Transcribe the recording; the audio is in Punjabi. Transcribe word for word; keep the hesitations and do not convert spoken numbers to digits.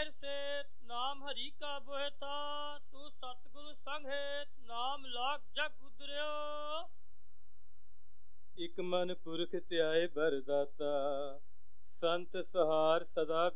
ਪੈਰ ਸੇ ਨਾਮ ਹਰੀ ਕਾ ਬੋਹਿਤਾ ਤੂੰ ਸਤਿਗੁਰੂ ਸੰਗ ਹੇਤ ਨਾਮ ਲਾਗ ਜਗ ਉਦਰਿਓ। ਇਕ ਮਨ ਪੁਰਖ ਧਿਆਏ ਬਰਦਾਤਾ ਸੰਤ ਸਹਾਰ ਸਦਾ